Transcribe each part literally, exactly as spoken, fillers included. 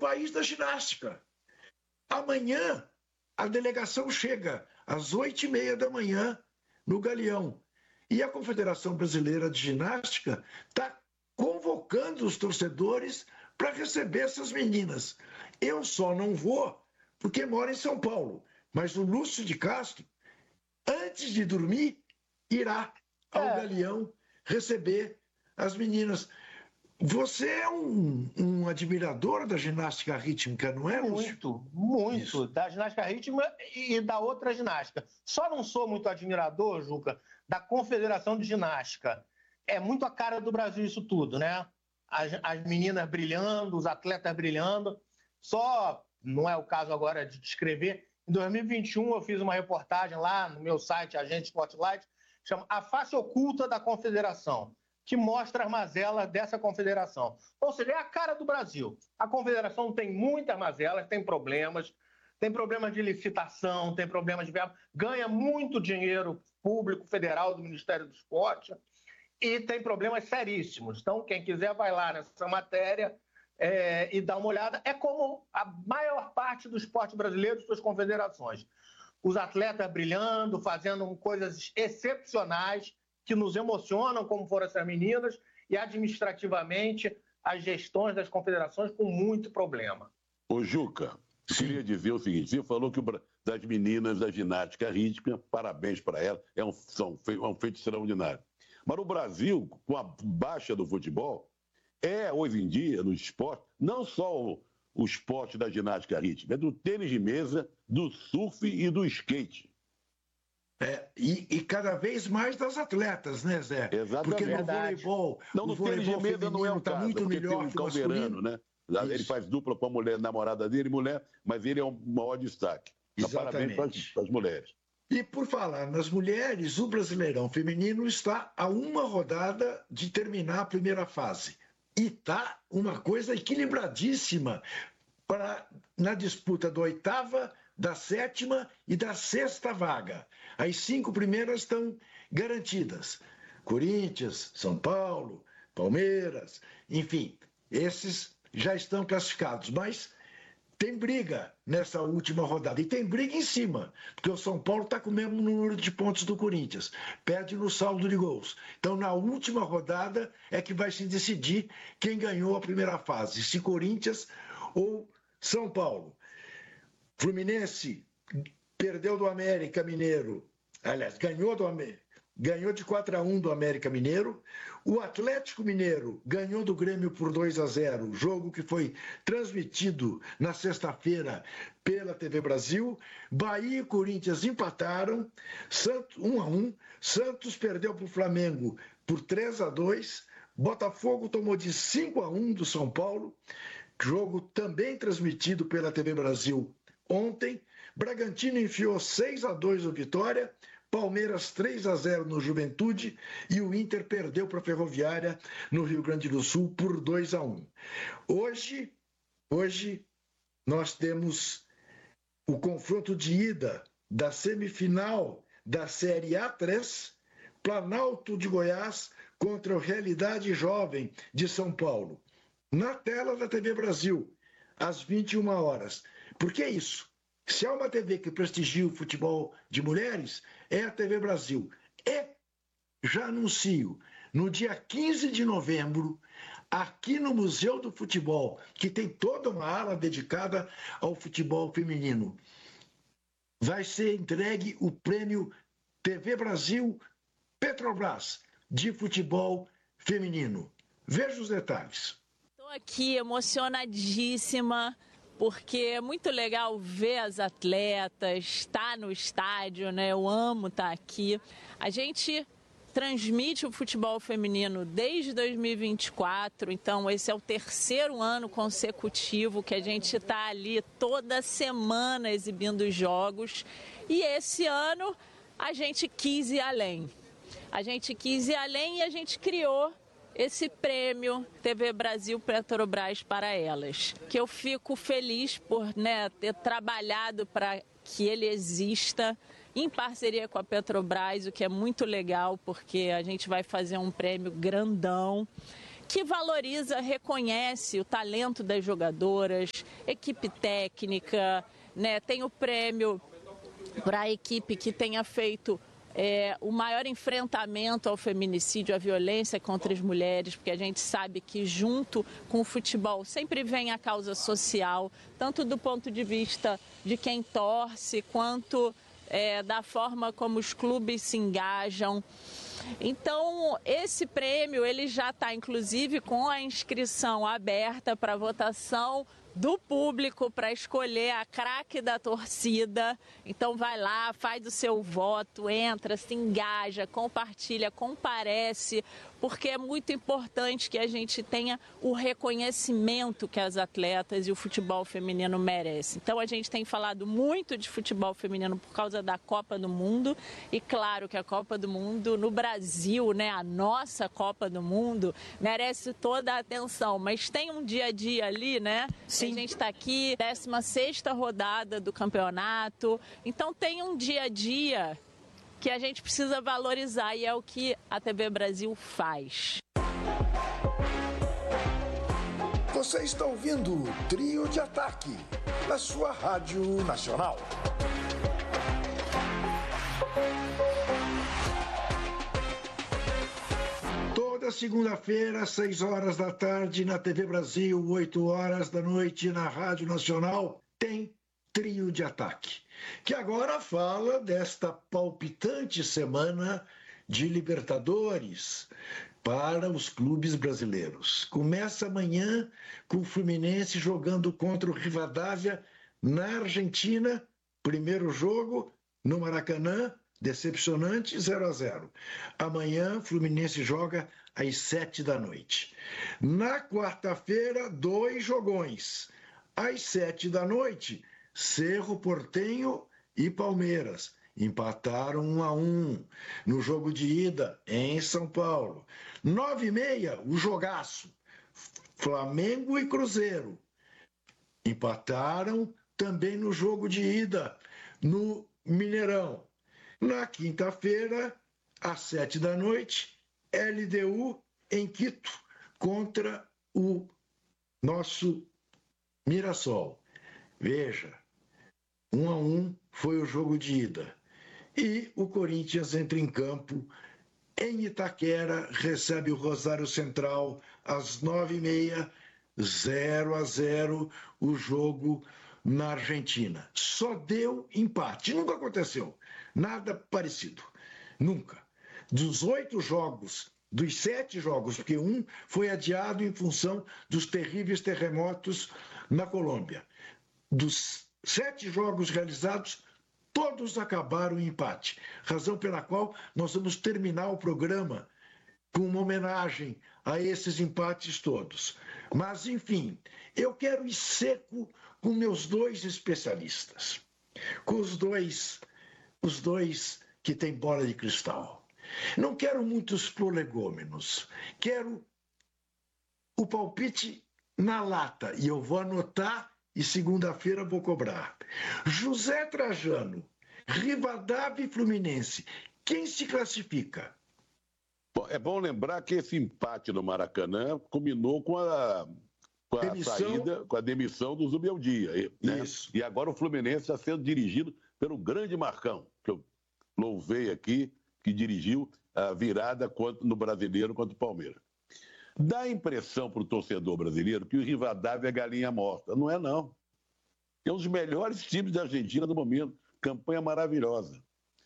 país da ginástica. Amanhã, a delegação chega às oito e meia da manhã no Galeão. E a Confederação Brasileira de Ginástica está convocando os torcedores para receber essas meninas. Eu só não vou porque moro em São Paulo. Mas o Lúcio de Castro, antes de dormir, irá ao é. Galeão receber as meninas. Você é um, um admirador da ginástica rítmica, não é, Lúcio? Muito, muito. Isso. Da ginástica rítmica e da outra ginástica. Só não sou muito admirador, Juca, da Confederação de Ginástica. É muito a cara do Brasil isso tudo, né? As, as meninas brilhando, os atletas brilhando. Só, não é o caso agora de descrever, em dois mil e vinte e um eu fiz uma reportagem lá no meu site, Agente Spotlight, chama A Face Oculta da Confederação, que mostra as mazelas dessa confederação. Ou seja, é a cara do Brasil. A confederação tem muitas mazelas, tem problemas, tem problemas de licitação, tem problemas de verba, ganha muito dinheiro público federal do Ministério do Esporte e tem problemas seríssimos. Então, quem quiser vai lá nessa matéria é, e dá uma olhada. É como a maior parte do esporte brasileiro, suas confederações. Os atletas brilhando, fazendo coisas excepcionais, que nos emocionam, como foram essas meninas, e administrativamente as gestões das confederações com muito problema. Ô Juca, queria dizer o seguinte, você falou que o, das meninas da ginástica rítmica, parabéns para elas, é um, são, é um feito extraordinário. Mas o Brasil, com a baixa do futebol, é hoje em dia, no esporte, não só o, o esporte da ginástica rítmica, é do tênis de mesa, do surf e do skate. É, e, e cada vez mais das atletas, né, Zé? Exatamente. Porque no voleibol, não, no o voleibol tênis de mesa não é o está caso, muito melhor tem um que o masculino, né? Ele Isso. faz dupla com a mulher, namorada dele, mulher, mas ele é um maior destaque. Então, Exatamente. parabéns para as mulheres. E por falar nas mulheres, o Brasileirão Feminino está a uma rodada de terminar a primeira fase. E está uma coisa equilibradíssima para, na disputa da oitava, da sétima e da sexta vaga. As cinco primeiras estão garantidas. Corinthians, São Paulo, Palmeiras, enfim, esses já estão classificados. Mas tem briga nessa última rodada. E tem briga em cima, porque o São Paulo está com o mesmo número de pontos do Corinthians. Perde no saldo de gols. Então, na última rodada é que vai se decidir quem ganhou a primeira fase, se Corinthians ou São Paulo. Fluminense perdeu do América Mineiro, aliás, ganhou, do, ganhou de quatro a um do América Mineiro. O Atlético Mineiro ganhou do Grêmio por dois a zero, jogo que foi transmitido na sexta-feira pela T V Brasil. Bahia e Corinthians empataram, Santos, um a um. Santos perdeu para o Flamengo por três a dois. Botafogo tomou de cinco a um do São Paulo, jogo também transmitido pela T V Brasil ontem. Bragantino enfiou seis a dois no Vitória, Palmeiras três a zero no Juventude e o Inter perdeu para a Ferroviária no Rio Grande do Sul por dois a um. Hoje, hoje nós temos o confronto de ida da semifinal da Série A três, Planalto de Goiás contra o Realidade Jovem de São Paulo, na tela da T V Brasil, às vinte e uma horas. Por que isso? Se há uma T V que prestigia o futebol de mulheres, é a T V Brasil. E já anuncio, no dia quinze de novembro, aqui no Museu do Futebol, que tem toda uma ala dedicada ao futebol feminino, vai ser entregue o prêmio T V Brasil Petrobras de futebol feminino. Veja os detalhes. Estou aqui emocionadíssima, porque é muito legal ver as atletas, estar no estádio, né? Eu amo estar aqui. A gente transmite o futebol feminino desde dois mil e vinte e quatro, então esse é o terceiro ano consecutivo que a gente está ali toda semana exibindo os jogos. E esse ano a gente quis ir além. A gente quis ir além e a gente criou esse prêmio T V Brasil Petrobras para elas, que eu fico feliz por, né, ter trabalhado para que ele exista em parceria com a Petrobras, o que é muito legal, porque a gente vai fazer um prêmio grandão, que valoriza, reconhece o talento das jogadoras, equipe técnica, né? Tem o prêmio para a equipe que tenha feito é, o maior enfrentamento ao feminicídio, à violência contra as mulheres, porque a gente sabe que junto com o futebol sempre vem a causa social, tanto do ponto de vista de quem torce, quanto é, da forma como os clubes se engajam. Então, esse prêmio ele já está, inclusive, com a inscrição aberta para votação do público para escolher a craque da torcida. Então vai lá, faz o seu voto, entra, se engaja, compartilha, comparece, porque é muito importante que a gente tenha o reconhecimento que as atletas e o futebol feminino merecem. Então a gente tem falado muito de futebol feminino por causa da Copa do Mundo e claro que a Copa do Mundo no Brasil, né, a nossa Copa do Mundo, merece toda a atenção, mas tem um dia a dia ali, né? Sim. A gente está aqui, décima sexta rodada do campeonato, então tem um dia a dia que a gente precisa valorizar e é o que a T V Brasil faz. Você está ouvindo o Trio de Ataque, na sua Rádio Nacional. Toda segunda-feira, às seis horas da tarde, na T V Brasil, oito horas da noite, na Rádio Nacional, tem Trio de Ataque, que agora fala desta palpitante semana de Libertadores para os clubes brasileiros. Começa amanhã com o Fluminense jogando contra o Rivadavia na Argentina, primeiro jogo no Maracanã, decepcionante, zero a zero. Amanhã, Fluminense joga às sete da noite. Na quarta-feira, dois jogões. Às sete da noite, Cerro Porteño e Palmeiras. Empataram um a um no jogo de ida em São Paulo. Nove e meia, o jogaço. Flamengo e Cruzeiro. Empataram também no jogo de ida no Mineirão. Na quinta-feira, às sete da noite, L D U em Quito contra o nosso Mirassol. Veja, um a um foi o jogo de ida. E o Corinthians entra em campo em Itaquera, recebe o Rosário Central às nove e meia, zero a zero o jogo na Argentina. Só deu empate, nunca aconteceu. Nada parecido. Nunca. Dos oito jogos, dos sete jogos, porque um foi adiado em função dos terríveis terremotos na Colômbia. Dos sete jogos realizados, todos acabaram em empate. Razão pela qual nós vamos terminar o programa com uma homenagem a esses empates todos. Mas, enfim, eu quero ir seco com meus dois especialistas. Com os dois... Os dois que têm bola de cristal. Não quero muitos prolegômenos. Quero o palpite na lata. E eu vou anotar e segunda-feira vou cobrar. José Trajano, Rivadavia e Fluminense. Quem se classifica? Bom, é bom lembrar que esse empate no Maracanã culminou com a, com a saída, com a demissão do Zubeldia. Né? Isso. E agora o Fluminense está sendo dirigido pelo grande Marcão, que eu louvei aqui, que dirigiu a virada no Brasileiro contra o Palmeiras. Dá a impressão para o torcedor brasileiro que o Rivadavia é galinha morta. Não é, não. É um dos melhores times da Argentina no momento. Campanha maravilhosa.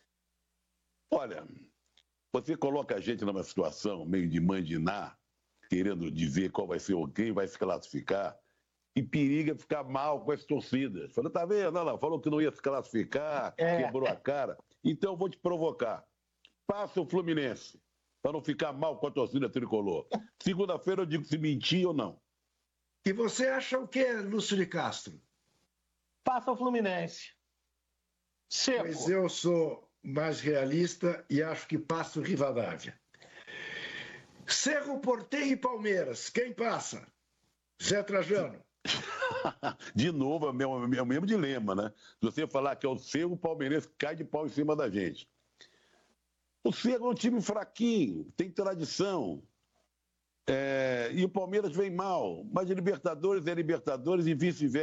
Olha, você coloca a gente numa situação meio de mandinar, querendo dizer qual vai ser o quem vai se classificar, e periga ficar mal com as torcidas. Falou, tá vendo? Não, não, falou que não ia se classificar, é. Quebrou a cara. Então eu vou te provocar. Passa o Fluminense, para não ficar mal com a torcida tricolor. Segunda-feira eu digo se mentir ou não. E você acha o quê, Lúcio de Castro? Passa o Fluminense. Seco. Pois eu sou mais realista e acho que passa o Rivadavia. Cerro Porteño e Palmeiras, quem passa? Zé Trajano. De novo, é o, mesmo, é o mesmo dilema, né? Se você falar que é o Cerro, o Palmeirense cai de pau em cima da gente. O Cerro é um time fraquinho, tem tradição. É, e o Palmeiras vem mal, mas Libertadores é Libertadores e vice-versa.